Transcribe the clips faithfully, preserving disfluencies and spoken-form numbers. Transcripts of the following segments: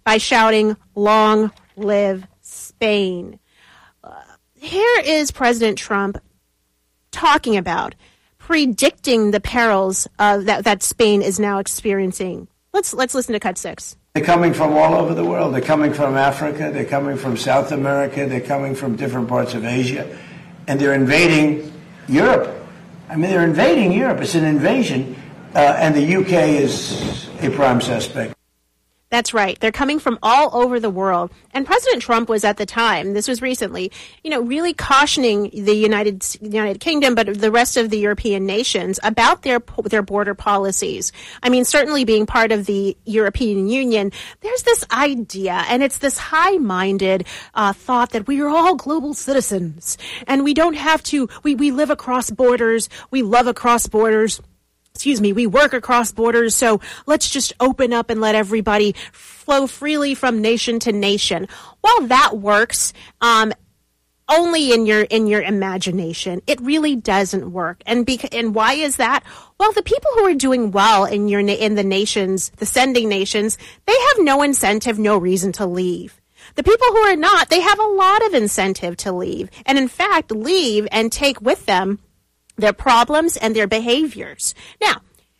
by shouting, "Long live Spain." Uh, here is President Trump talking about, predicting the perils uh, that, that Spain is now experiencing. Let's let's listen to cut six. They're coming from all over the world. They're coming from Africa. They're coming from South America. They're coming from different parts of Asia. And they're invading Europe. I mean, they're invading Europe. It's an invasion. Uh, and the U K is a prime suspect. That's right. They're coming from all over the world. And President Trump was at the time, this was recently, you know, really cautioning the United United Kingdom, but the rest of the European nations about their their border policies. I mean, certainly being part of the European Union, there's this idea, and it's this high-minded uh, thought that we are all global citizens, and we don't have to, we, we live across borders, we love across borders. Excuse me, we work across borders, so let's just open up and let everybody flow freely from nation to nation. While that works, um, only in your in your imagination, it really doesn't work. And beca- and why is that? Well, the people who are doing well in your na- in the nations, the sending nations, they have no incentive, no reason to leave. The people who are not, they have a lot of incentive to leave, and in fact, leave and take with them their problems and their behaviors. Now,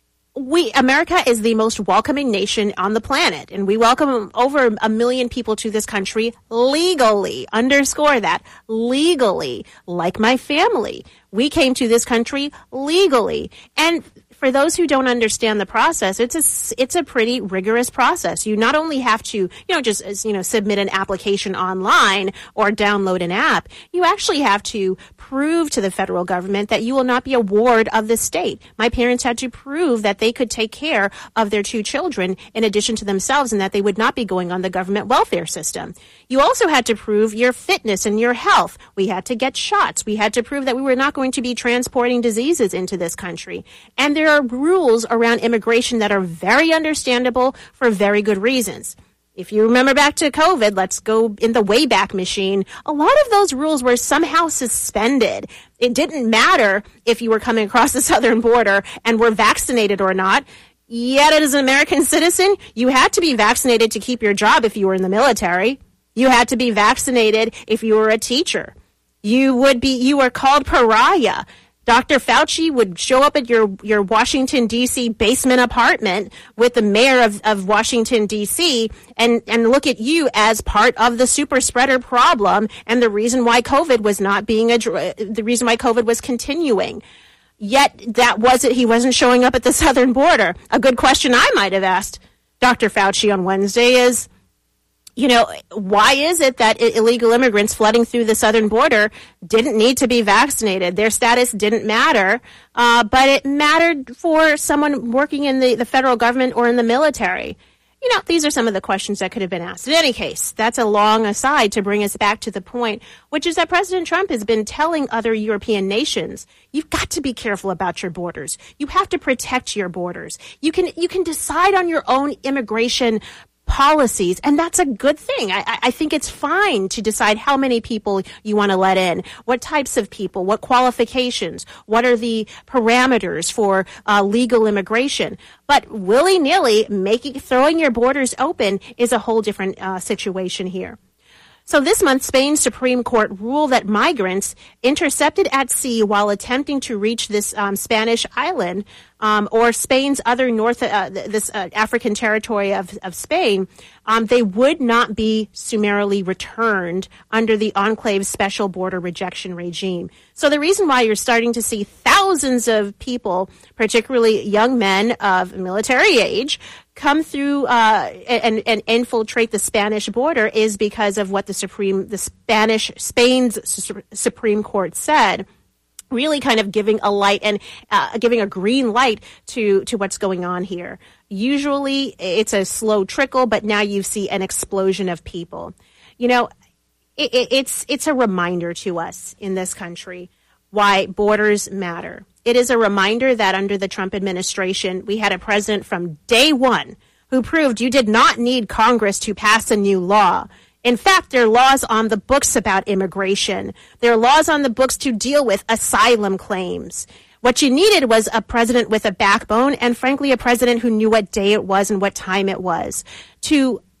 we, America is the most welcoming nation on the planet, and we welcome over a million people to this country legally. Underscore that. Legally. Like my family. We came to this country legally. And for those who don't understand the process, it's a, it's a pretty rigorous process. You not only have to, you know, just, you know, submit an application online or download an app, you actually have to prove to the federal government that you will not be a ward of the state. My parents had to prove that they could take care of their two children in addition to themselves and that they would not be going on the government welfare system. You also had to prove your fitness and your health. We had to get shots. We had to prove that we were not going to be transporting diseases into this country. And there are rules around immigration that are very understandable for very good reasons. If you remember back to COVID, let's go in the Wayback Machine, a lot of those rules were somehow suspended. It didn't matter if you were coming across the southern border and were vaccinated or not. Yet as an American citizen, you had to be vaccinated to keep your job if you were in the military. You had to be vaccinated if you were a teacher. You would be, you were called pariah. Doctor Fauci would show up at your, your Washington, D C basement apartment with the mayor of, of Washington, D C and, and look at you as part of the super spreader problem and the reason why COVID was not being, adr- the reason why COVID was continuing. Yet that wasn't, he wasn't showing up at the southern border. A good question I might have asked Doctor Fauci on Wednesday is, you know, why is it that illegal immigrants flooding through the southern border didn't need to be vaccinated? Their status didn't matter, uh, but it mattered for someone working in the, the federal government or in the military. You know, these are some of the questions that could have been asked. In any case, that's a long aside to bring us back to the point, which is that President Trump has been telling other European nations, you've got to be careful about your borders. You have to protect your borders. You can, you can decide on your own immigration policies, and that's a good thing. I, I think it's fine to decide how many people you want to let in, what types of people, what qualifications, what are the parameters for uh, legal immigration. But willy-nilly making throwing your borders open is a whole different uh, situation here. So this month, Spain's Supreme Court ruled that migrants intercepted at sea while attempting to reach this um, Spanish island um, or Spain's other north, uh, this uh, African territory of, of Spain, um, they would not be summarily returned under the enclave's special border rejection regime. So the reason why you're starting to see thousands of people, particularly young men of military age, come through uh, and, and infiltrate the Spanish border is because of what the Supreme, the Spanish, Spain's su- Supreme Court said, really kind of giving a light and uh, giving a green light to, to what's going on here. Usually it's a slow trickle, but now you see an explosion of people. You know, it, it, it's, it's a reminder to us in this country why borders matter. It is a reminder that under the Trump administration, we had a president from day one who proved you did not need Congress to pass a new law. In fact, there are laws on the books about immigration. There are laws on the books to deal with asylum claims. What you needed was a president with a backbone and, frankly, a president who knew what day it was and what time it was to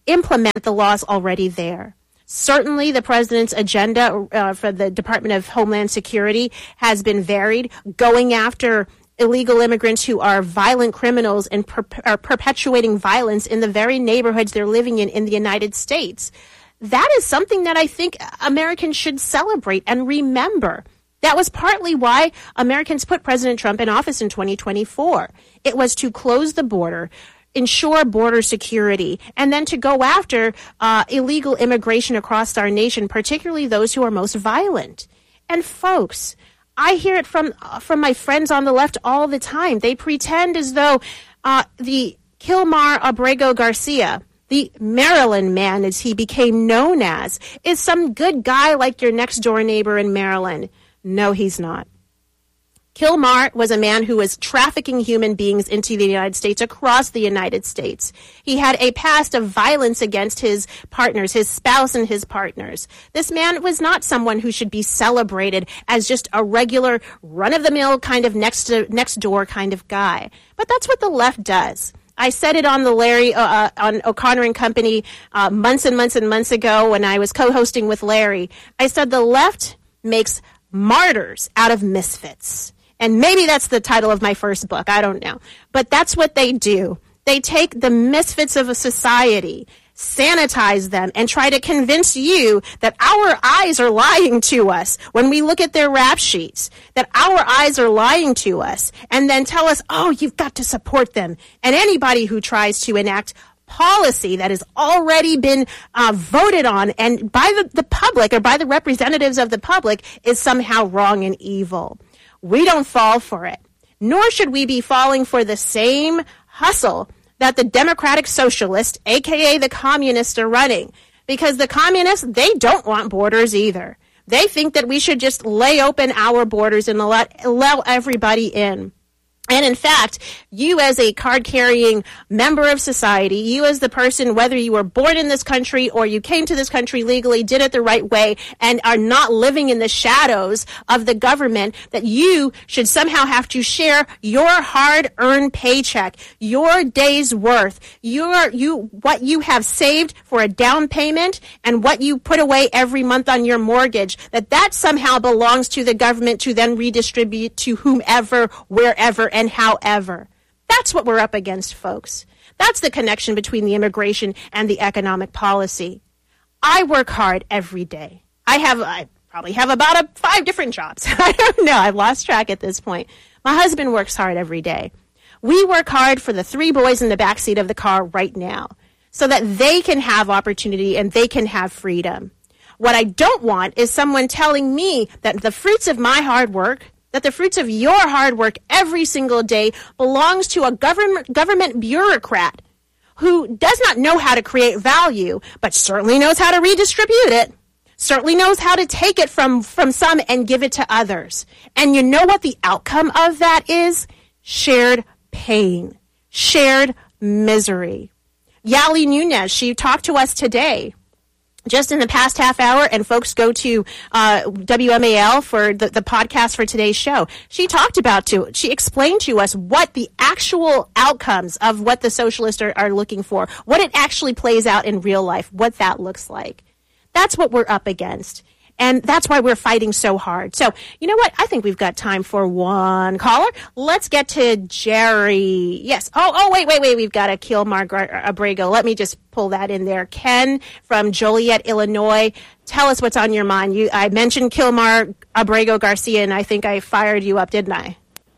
implement the laws already there. Certainly, the president's agenda uh, for the Department of Homeland Security has been varied, going after illegal immigrants who are violent criminals and per- are perpetuating violence in the very neighborhoods they're living in in the United States. That is something that I think Americans should celebrate and remember. That was partly why Americans put President Trump in office in twenty twenty-four. It was to close the border, ensure border security, and then to go after uh, illegal immigration across our nation, particularly those who are most violent. And folks, I hear it from uh, from my friends on the left all the time. They pretend as though uh, the Kilmar Abrego Garcia, the Maryland man as he became known as, is some good guy like your next door neighbor in Maryland. No, he's not. Kilmar was a man who was trafficking human beings into the United States, across the United States. He had a past of violence against his partners, his spouse and his partners. This man was not someone who should be celebrated as just a regular, run-of-the-mill kind of next to, next door kind of guy. But that's what the left does. I said it on the Larry, uh, on O'Connor and Company uh, months and months and months ago when I was co-hosting with Larry. I said the left makes martyrs out of misfits. And maybe that's the title of my first book. I don't know. But that's what they do. They take the misfits of a society, sanitize them, and try to convince you that our eyes are lying to us when we look at their rap sheets, that our eyes are lying to us, and then tell us, oh, you've got to support them. And anybody who tries to enact policy that has already been uh, voted on and by the, the public or by the representatives of the public is somehow wrong and evil. We don't fall for it, nor should we be falling for the same hustle that the Democratic Socialists, a k a the communists, are running. Because the communists, they don't want borders either. They think that we should just lay open our borders and allow, allow everybody in. And in fact, you as a card-carrying member of society, you as the person, whether you were born in this country or you came to this country legally, did it the right way, and are not living in the shadows of the government, that you should somehow have to share your hard-earned paycheck, your day's worth, your you what you have saved for a down payment, and what you put away every month on your mortgage, that that somehow belongs to the government to then redistribute to whomever, wherever, and however. That's what we're up against, folks. That's the connection between the immigration and the economic policy. I work hard every day. I have, I probably have about a, five different jobs. I don't know. I've lost track at this point. My husband works hard every day. We work hard for the three boys in the backseat of the car right now so that they can have opportunity and they can have freedom. What I don't want is someone telling me that the fruits of my hard work, that the fruits of your hard work every single day belongs to a government government bureaucrat who does not know how to create value, but certainly knows how to redistribute it, certainly knows how to take it from, from some and give it to others. And you know what the outcome of that is? Shared pain, shared misery. Yali Nunez, she talked to us today. Just in the past half hour, and folks go to uh, W M A L for the, the podcast for today's show. She talked about, to, she explained to us what the actual outcomes of what the socialists are, are looking for, what it actually plays out in real life, what that looks like. That's what we're up against. And that's why we're fighting so hard. So, you know what? I think we've got time for one caller. Let's get to Jerry. Yes. Oh, oh, wait, wait, wait. We've got a Kilmar Abrego. Let me just pull that in there. Ken from Joliet, Illinois. Tell us what's on your mind. You, I mentioned Kilmar Abrego Garcia, and I think I fired you up, didn't I?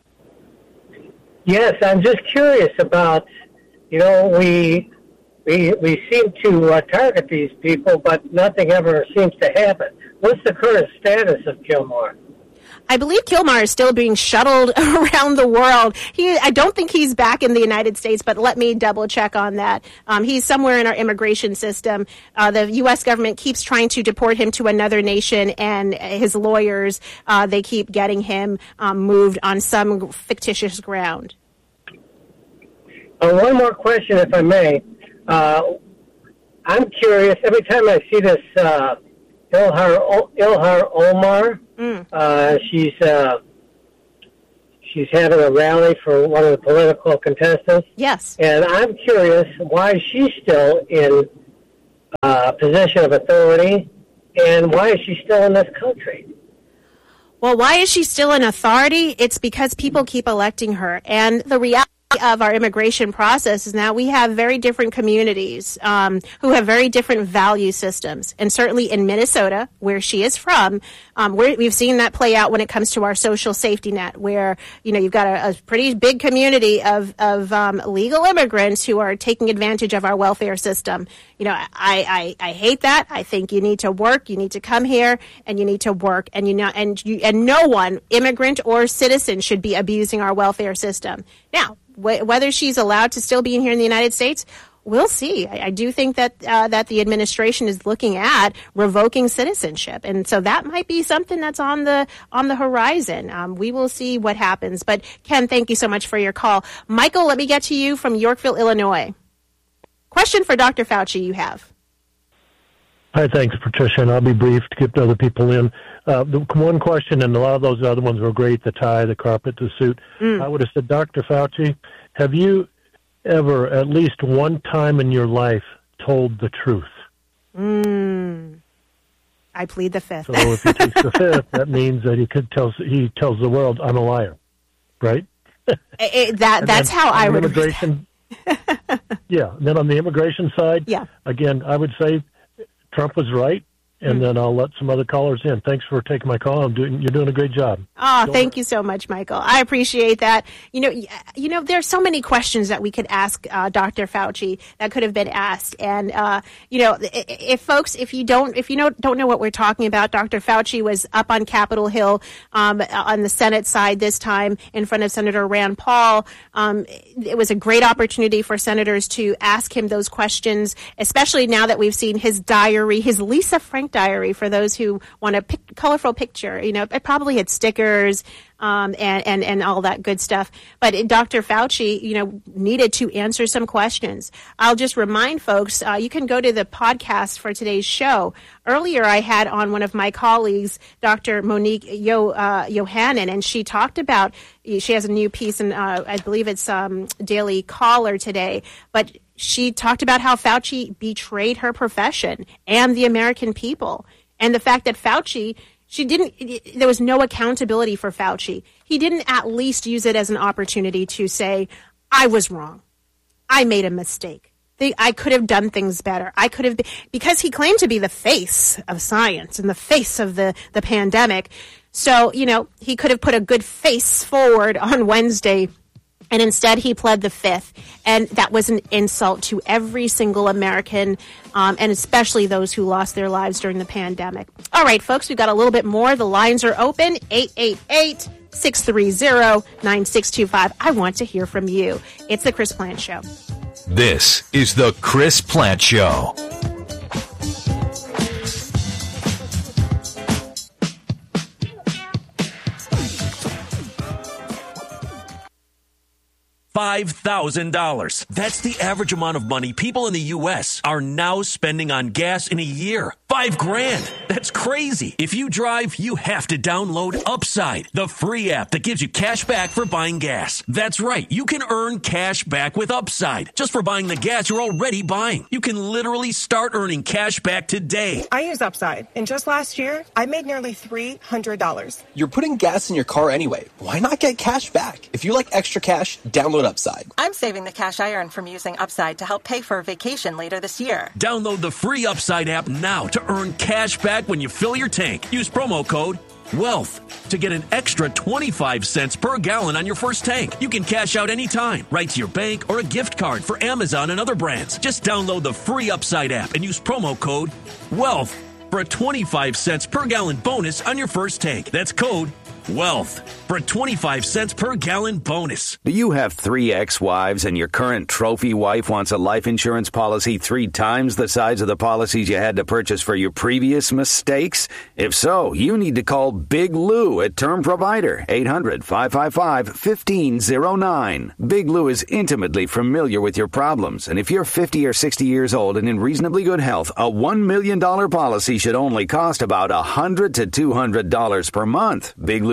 Yes, I'm just curious about, you know, we we we seem to uh, target these people, but nothing ever seems to happen. What's the current status of Kilmar? I believe Kilmar is still being shuttled around the world. He, I don't think he's back in the United States, but let me double check on that. Um, he's somewhere in our immigration system. Uh, the U S government keeps trying to deport him to another nation, and his lawyers, uh, they keep getting him um, moved on some fictitious ground. Uh, one more question, if I may. Uh, I'm curious, every time I see this uh, Ilhar, Ilhar Omar, mm. uh, she's uh, she's having a rally for one of the political contestants. Yes. And I'm curious why she's still in uh, position of authority, and why is she still in this country? Well, why is she still in authority? It's because people keep electing her. And the reality of our immigration process is now we have very different communities um, who have very different value systems. And certainly in Minnesota, where she is from, um, we're, we've seen that play out when it comes to our social safety net, where, you know, you've got a, a pretty big community of, of um, legal immigrants who are taking advantage of our welfare system. You know, I, I, I hate that. I think you need to work, you need to come here, and you need to work, and you know, and you, and no one, immigrant or citizen, should be abusing our welfare system. Now, whether she's allowed to still be in here in the United States, we'll see. I, I do think that uh, that the administration is looking at revoking citizenship, and so that might be something that's on the on the horizon. Um, we will see what happens. But Ken, thank you so much for your call. Michael, let me get to you from Yorkville, Illinois. Question for Doctor Fauci you have. Hi, thanks, Patricia, and I'll be brief to get other people in. Uh, the one question, and a lot of those other ones were great, the tie, the carpet, the suit. Mm. I would have said, Doctor Fauci, have you ever, at least one time in your life, told the truth? Mm. I plead the fifth. So if he takes the fifth, that means that he could tell, he tells the world, I'm a liar, right? It, it, that That's how I would immigration. Yeah, and then on the immigration side, yeah. again, I would say Trump was right, and mm-hmm. then I'll let some other callers in. Thanks for taking my call. I'm doing, you're doing a great job. Oh, Go thank ahead. you so much, Michael. I appreciate that. You know, you know, there's so many questions that we could ask uh, Doctor Fauci that could have been asked. And, uh, you know, if folks, if you don't, if you know, don't know what we're talking about, Doctor Fauci was up on Capitol Hill um, on the Senate side this time in front of Senator Rand Paul. Um, it was a great opportunity for senators to ask him those questions, especially now that we've seen his diary, his Lisa Frank diary, for those who want a pic- colorful picture. You know, it probably had stickers um, and, and, and all that good stuff. But Doctor Fauci, you know, needed to answer some questions. I'll just remind folks, uh, you can go to the podcast for today's show. Earlier, I had on one of my colleagues, Doctor Monique Yo, uh, Yohannan, and she talked about, she has a new piece, in, uh, I believe it's um, Daily Caller today, but she talked about how Fauci betrayed her profession and the American people. And the fact that Fauci, she didn't, there was no accountability for Fauci. He didn't at least use it as an opportunity to say, I was wrong. I made a mistake. I could have done things better. I could have, because he claimed to be the face of science and the face of the, the pandemic. So, you know, he could have put a good face forward on Wednesday, and instead he pled the fifth. And that was an insult to every single American, um, and especially those who lost their lives during the pandemic. All right, folks, we've got a little bit more. The lines are open, eight eight eight, six three zero, nine six two five. I want to hear from you. It's The Chris Plante Show. This is The Chris Plante Show. five thousand dollars. That's the average amount of money people in the U S are now spending on gas in a year. Five grand. That's crazy. If you drive, you have to download Upside, the free app that gives you cash back for buying gas. That's right. You can earn cash back with Upside just for buying the gas you're already buying. You can literally start earning cash back today. I use Upside, and just last year, I made nearly three hundred dollars. You're putting gas in your car anyway. Why not get cash back? If you like extra cash, download Upside. I'm saving the cash I earn from using Upside to help pay for a vacation later this year. Download the free Upside app now to earn cash back when you fill your tank. Use promo code WEALTH to get an extra twenty-five cents per gallon on your first tank. You can cash out anytime, right to your bank or a gift card for Amazon and other brands. Just download the free Upside app and use promo code WEALTH for a twenty-five cents per gallon bonus on your first tank. That's code WEALTH for a twenty-five cents per gallon bonus. Do you have three ex-wives and your current trophy wife wants a life insurance policy three times the size of the policies you had to purchase for your previous mistakes? If so, you need to call Big Lou at Term Provider, eight hundred, five five five, one five zero nine. Big Lou is intimately familiar with your problems, and if you're fifty or sixty years old and in reasonably good health, a one million dollars policy should only cost about one hundred to two hundred dollars per month. Big Lou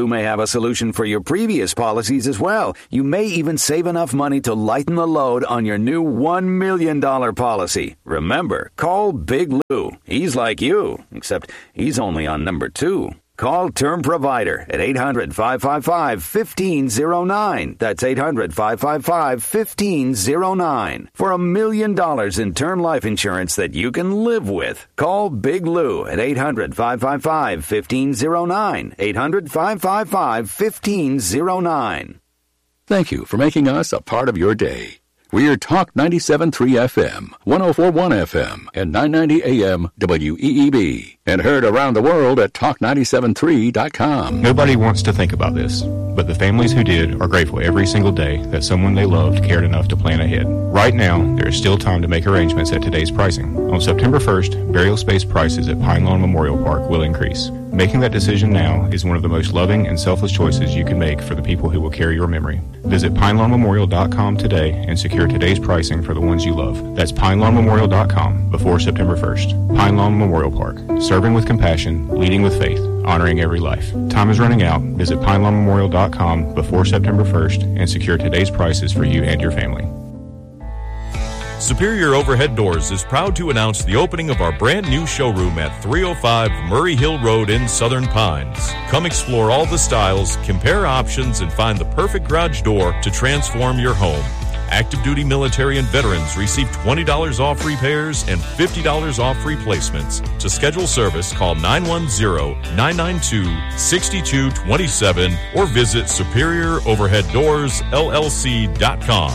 Lou may have a solution for your previous policies as well. You may even save enough money to lighten the load on your new one million dollars policy. Remember, call Big Lou. He's like you, except he's only on number two. Call Term Provider at eight hundred, five five five, one five zero nine. That's eight hundred, five five five, one five zero nine. For a million dollars in term life insurance that you can live with. Call Big Lou at eight hundred, five five five, one five zero nine. eight hundred, five five five, one five zero nine. Thank you for making us a part of your day. We're Talk ninety-seven point three F M, one oh four point one F M, and nine ninety A M W E E B. And heard around the world at talk nine seven three dot com. Nobody wants to think about this, but the families who did are grateful every single day that someone they loved cared enough to plan ahead. Right now, there is still time to make arrangements at today's pricing. On September first, burial space prices at Pine Lawn Memorial Park will increase. Making that decision now is one of the most loving and selfless choices you can make for the people who will carry your memory. Visit pine lawn memorial dot com today and secure today's pricing for the ones you love. That's pine lawn memorial dot com before September first. Pine Lawn Memorial Park. Serving with compassion, leading with faith, honoring every life. Time is running out. Visit pine lawn memorial dot com before September first and secure today's prices for you and your family. Superior Overhead Doors is proud to announce the opening of our brand new showroom at three oh five Murray Hill Road in Southern Pines. Come explore all the styles, compare options, and find the perfect garage door to transform your home. Active duty military and veterans receive twenty dollars off repairs and fifty dollars off replacements. To schedule service, call nine one zero, nine nine two, six two two seven or visit superior overhead doors L L C dot com.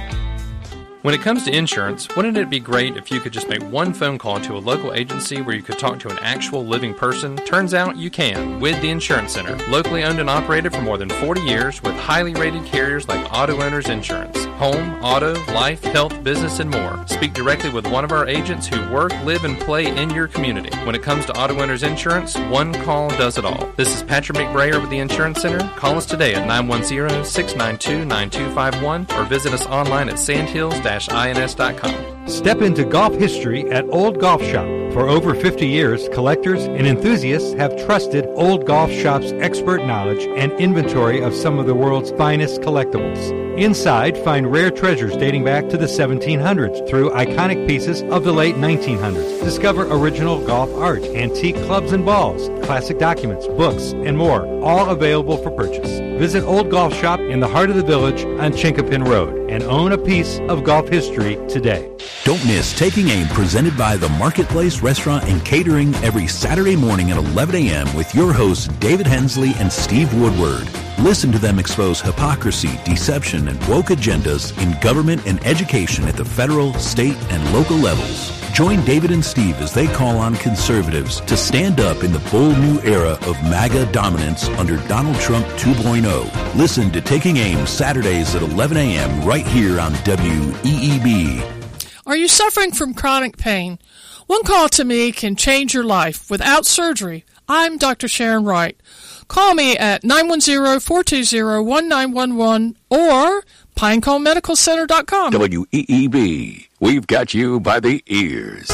When it comes to insurance, wouldn't it be great if you could just make one phone call to a local agency where you could talk to an actual living person? Turns out you can with the Insurance Center. Locally owned and operated for more than forty years with highly rated carriers like Auto Owners Insurance. Home, auto, life, health, business, and more. Speak directly with one of our agents who work, live, and play in your community. When it comes to Auto Owners Insurance, one call does it all. This is Patrick McBrayer with the Insurance Center. Call us today at nine one zero, six nine two, nine two five one or visit us online at sandhills dash ins dot com. Step into golf history at Old Golf Shop. For over fifty years, collectors and enthusiasts have trusted Old Golf Shop's expert knowledge and inventory of some of the world's finest collectibles. Inside, find rare treasures dating back to the seventeen hundreds through iconic pieces of the late nineteen hundreds. Discover original golf art, antique clubs and balls, classic documents, books, and more, all available for purchase. Visit Old Golf Shop in the heart of the village on Chinkapin Road and own a piece of golf history today. Don't miss Taking Aim, presented by the Marketplace Restaurant and Catering, every Saturday morning at eleven a.m. with your hosts David Hensley and Steve Woodward. Listen to them expose hypocrisy, deception, and woke agendas in government and education at the federal, state, and local levels. Join David and Steve as they call on conservatives to stand up in the bold new era of MAGA dominance under Donald Trump two point oh. Listen to Taking Aim Saturdays at eleven a.m. right here on W E E B. Are you suffering from chronic pain? One call to me can change your life without surgery. I'm Doctor Sharon Wright. Call me at nine one zero, four two zero, one nine one one or pinecone medical center dot com. W E E B. We've got you by the ears.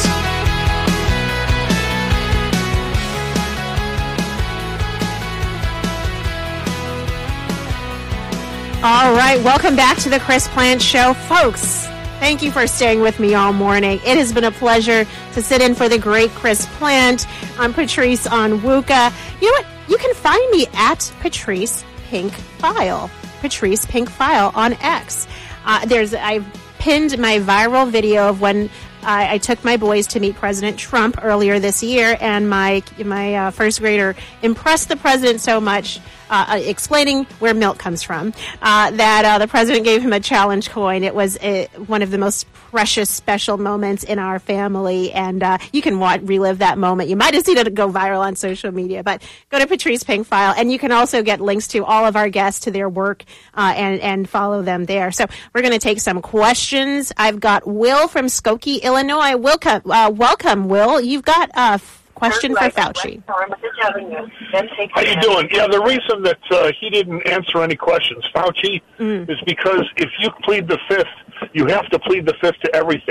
All right, welcome back to the Chris Plante Show. Folks, thank you for staying with me all morning. It has been a pleasure to sit in for the great Chris Plante. I'm Patrice Onwuka. You know what? You can find me at Patrice Pink File. Patrice Pink File on X. Uh, there's I've pinned my viral video of when I, I took my boys to meet President Trump earlier this year, and my my uh, first grader impressed the president so much, uh, explaining where milk comes from, uh, that uh, the president gave him a challenge coin. It was uh, one of the most precious, special moments in our family, and uh, you can watch, relive that moment. You might have seen it go viral on social media, but go to Patrice Pink File, and you can also get links to all of our guests, to their work, uh, and, and follow them there. So we're going to take some questions. I've got Will from Skokie, Illinois. Welcome, uh, welcome, Will. You've got a question for Fauci. How you doing? Yeah, the reason that uh, he didn't answer any questions, Fauci, mm. is because if you plead the fifth, you have to plead the fifth to everything.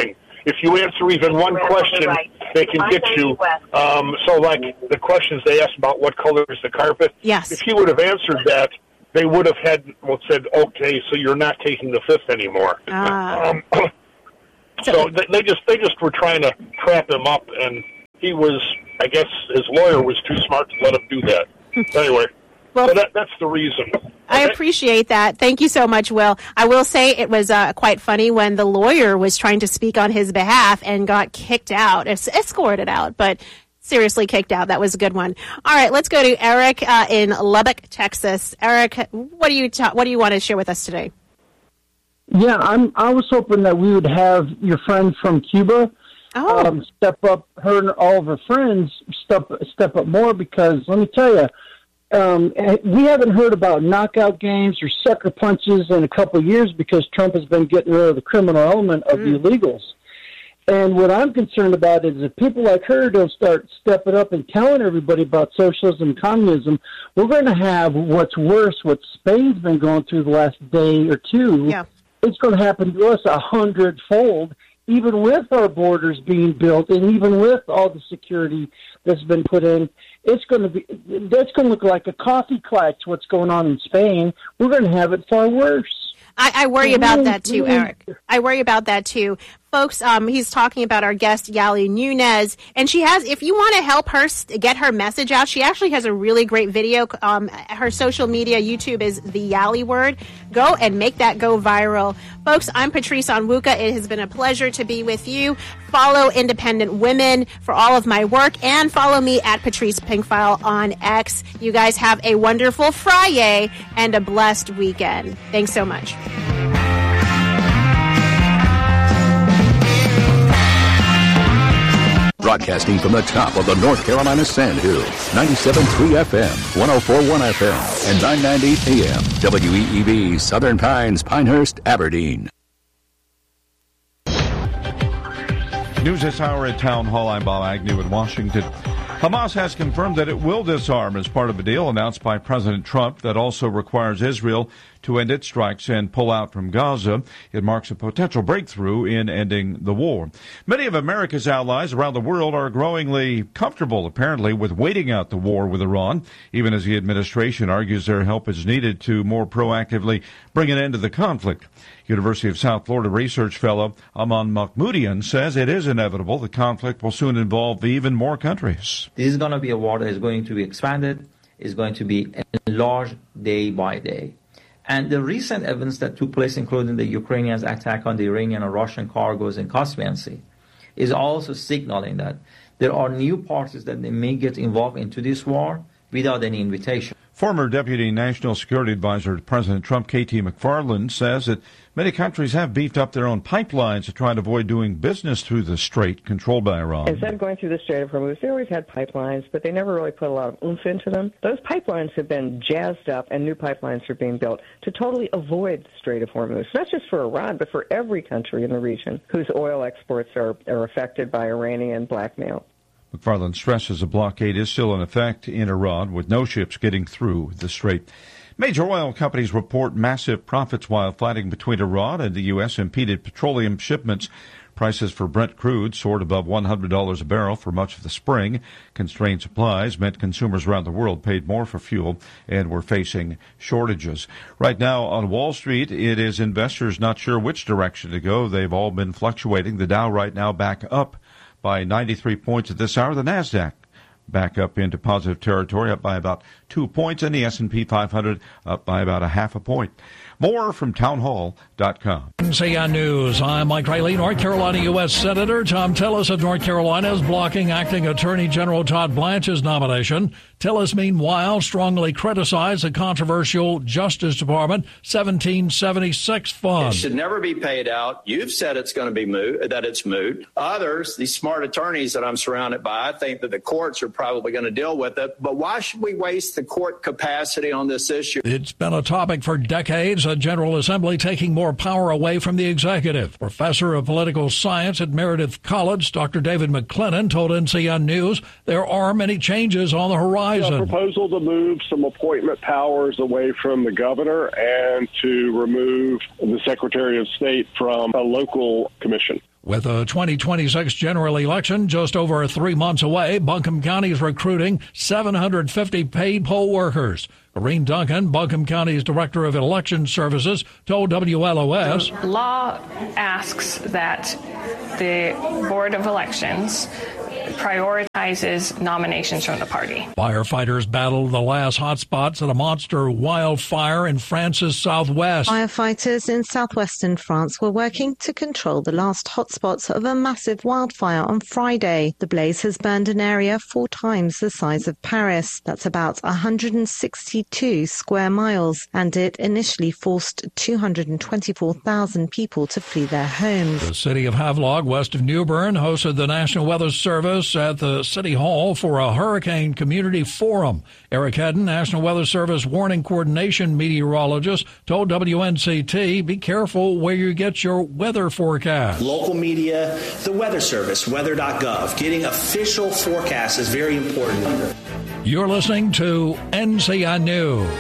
if you answer even one question, they can get you. Um, so, like the questions they asked about what color is the carpet. Yes. If he would have answered that, they would have had well said, okay, so you're not taking the fifth anymore. Ah. Um, so they, they just they just were trying to trap him up, and he was, I guess, his lawyer was too smart to let him do that. Anyway, well, so that, that's the reason. I Okay? appreciate that. Thank you so much, Will. I will say it was uh, quite funny when the lawyer was trying to speak on his behalf and got kicked out, es- escorted out, but seriously kicked out. That was a good one. All right, let's go to Eric uh, in Lubbock, Texas. Eric, what do you ta- what do you want to share with us today? Yeah, I'm. I was hoping that we would have your friend from Cuba oh. um, step up. Her and all of her friends step step up more, because let me tell you, um, we haven't heard about knockout games or sucker punches in a couple of years because Trump has been getting rid of the criminal element of mm. the illegals. And what I'm concerned about is if people like her don't start stepping up and telling everybody about socialism and communism, we're going to have what's worse, what Spain's been going through the last day or two. Yeah. It's going to happen to us a hundredfold, even with our borders being built and even with all the security that's been put in. It's going to be, that's going to look like a coffee clutch, what's going on in Spain. We're going to have it far worse. I, I worry about that too, Eric. I worry about that too. Folks, um, he's talking about our guest, Yali Nunez, and she has, if you want to help her get her message out, she actually has a really great video. Um, her social media, YouTube is the Yali Word. Go and make that go viral. Folks, I'm Patrice Onwuka. It has been a pleasure to be with you. Follow Independent Women for all of my work, and follow me at Patrice Pinkfile on X. You guys have a wonderful Friday and a blessed weekend. Thanks so much. Broadcasting from the top of the North Carolina Sandhills, ninety-seven point three F M, one oh four point one F M, and nine ninety A M, W E E B, Southern Pines, Pinehurst, Aberdeen. News this hour at Town Hall. I'm Bob Agnew in Washington. Hamas has confirmed that it will disarm as part of a deal announced by President Trump that also requires Israel to end its strikes and pull out from Gaza. It marks a potential breakthrough in ending the war. Many of America's allies around the world are growingly comfortable, apparently, with waiting out the war with Iran, even as the administration argues their help is needed to more proactively bring an end to the conflict. University of South Florida research fellow Aman Mahmoodian says it is inevitable the conflict will soon involve even more countries. This is going to be a war that is going to be expanded, is going to be enlarged day by day. And the recent events that took place, including the Ukrainians' attack on the Iranian and Russian cargoes in Caspian Sea, is also signaling that there are new parties that they may get involved into this war without any invitation. Former Deputy National Security Advisor to President Trump, K T McFarland, says that many countries have beefed up their own pipelines to try and avoid doing business through the strait controlled by Iran. Instead of going through the Strait of Hormuz, they always had pipelines, but they never really put a lot of oomph into them. Those pipelines have been jazzed up, and new pipelines are being built to totally avoid the Strait of Hormuz, not just for Iran, but for every country in the region whose oil exports are, are affected by Iranian blackmail. McFarland stresses a blockade is still in effect in Iran, with no ships getting through the strait. Major oil companies report massive profits while fighting between Iran and the U S impeded petroleum shipments. Prices for Brent crude soared above one hundred dollars a barrel for much of the spring. Constrained supplies meant consumers around the world paid more for fuel and were facing shortages. Right now on Wall Street, it is investors not sure which direction to go. They've all been fluctuating. The Dow right now back up by ninety-three points at this hour. The NASDAQ back up into positive territory, up by about two points, and the S and P five hundred up by about a half a point. More from townhall dot com. C N News. I'm Mike Riley. North Carolina U S Senator Tom Tillis of North Carolina is blocking Acting Attorney General Todd Blanche's nomination. Tillis, meanwhile, strongly criticized the controversial Justice Department seventeen seventy-six fund. It should never be paid out. You've said it's going to be moot, that it's moot. Others, these smart attorneys that I'm surrounded by, I think that the courts are probably going to deal with it. But why should we waste the court capacity on this issue? It's been a topic for decades. A General Assembly taking more power away from the executive. Professor of Political Science at Meredith College, Doctor David McClennan, told N C N News there are many changes on the horizon. A proposal to move some appointment powers away from the governor and to remove the Secretary of State from a local commission. With the twenty twenty-six general election just over three months away, Buncombe County is recruiting seven hundred fifty paid poll workers. Corrine Duncan, Buncombe County's Director of Election Services, told W L O S. The law asks that the Board of Elections prioritizes nominations from the party. Firefighters battled the last hotspots at a monster wildfire in France's southwest. Firefighters in southwestern France were working to control the last hotspots of a massive wildfire on Friday. The blaze has burned an area four times the size of Paris. That's about one hundred sixty-two square miles, and it initially forced two hundred twenty-four thousand people to flee their homes. The city of Havelock, west of New Bern, hosted the National Weather Service at the City Hall for a Hurricane Community Forum. Eric Hedden, National Weather Service Warning Coordination Meteorologist, told W N C T, be careful where you get your weather forecast. Local media, the Weather Service, weather dot gov. Getting official forecasts is very important. You're listening to N C I News.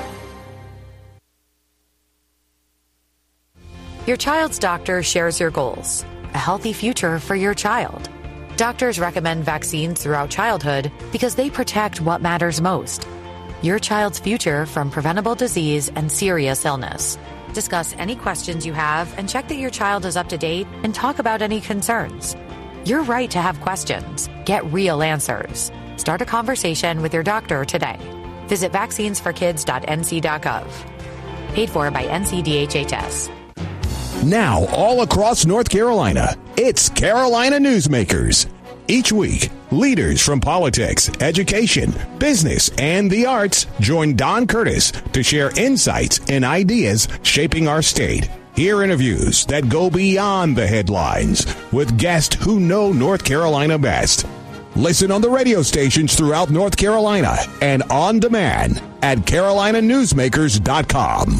Your child's doctor shares your goals. A healthy future for your child. Doctors recommend vaccines throughout childhood because they protect what matters most. Your child's future from preventable disease and serious illness. Discuss any questions you have and check that your child is up to date and talk about any concerns. You're right to have questions. Get real answers. Start a conversation with your doctor today. Visit vaccines for kids dot n c dot gov. Paid for by N C D H H S. Now, all across North Carolina, it's Carolina Newsmakers. Each week, leaders from politics, education, business, and the arts join Don Curtis to share insights and ideas shaping our state. Hear interviews that go beyond the headlines with guests who know North Carolina best. Listen on the radio stations throughout North Carolina and on demand at carolina newsmakers dot com.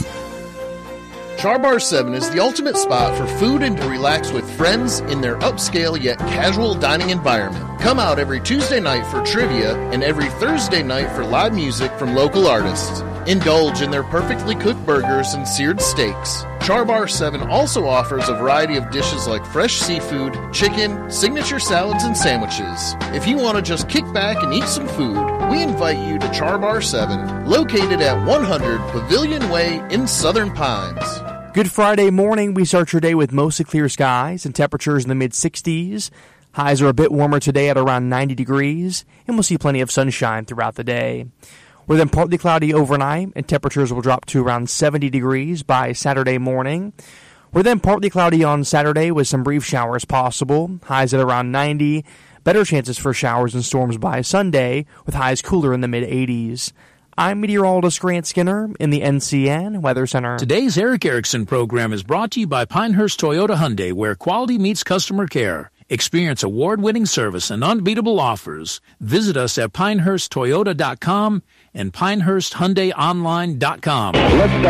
Char Bar seven is the ultimate spot for food and to relax with friends in their upscale yet casual dining environment. Come out every Tuesday night for trivia and every Thursday night for live music from local artists. Indulge in their perfectly cooked burgers and seared steaks. Char Bar seven also offers a variety of dishes like fresh seafood, chicken, signature salads, and sandwiches. If you want to just kick back and eat some food, we invite you to Char Bar seven, located at one hundred Pavilion Way in Southern Pines. Good Friday morning. We start your day with mostly clear skies and temperatures in the mid sixties. Highs are a bit warmer today at around ninety degrees, and we'll see plenty of sunshine throughout the day. We're then partly cloudy overnight, and temperatures will drop to around seventy degrees by Saturday morning. We're then partly cloudy on Saturday with some brief showers possible, highs at around ninety. Better chances for showers and storms by Sunday, with highs cooler in the mid eighties. I'm meteorologist Grant Skinner in the N C N Weather Center. Today's Eric Erickson program is brought to you by Pinehurst Toyota Hyundai, where quality meets customer care. Experience award-winning service and unbeatable offers. Visit us at pinehurst toyota dot com and pinehurst hyundai online dot com. Let's